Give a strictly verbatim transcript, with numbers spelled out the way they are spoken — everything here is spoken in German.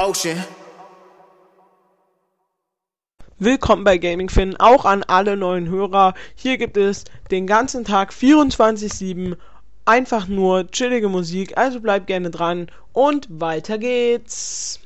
ocean. Willkommen bei GamingFin, auch an alle neuen Hörer. Hier gibt es den ganzen Tag vierundzwanzig sieben einfach nur chillige Musik, also bleibt gerne dran und weiter geht's.